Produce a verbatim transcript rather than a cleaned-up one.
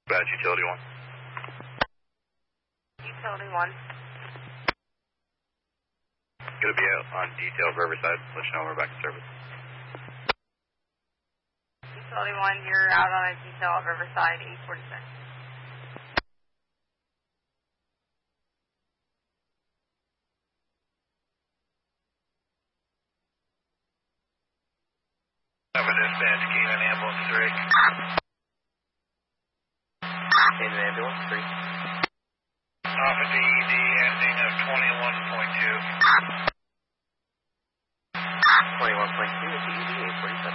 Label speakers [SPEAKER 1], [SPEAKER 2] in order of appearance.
[SPEAKER 1] Bad utility one.
[SPEAKER 2] Utility one.
[SPEAKER 1] Gonna be out on detail Riverside. Let you know we're back in service.
[SPEAKER 2] Utility one, you're out on a detail at Riverside, eight forty-six.
[SPEAKER 1] Over dispatch, Keenan ambulance three.
[SPEAKER 3] Keenan ambulance three.
[SPEAKER 1] Off of D E D ending of twenty-one point two.
[SPEAKER 3] twenty-one point two at D E D, eight forty-seven.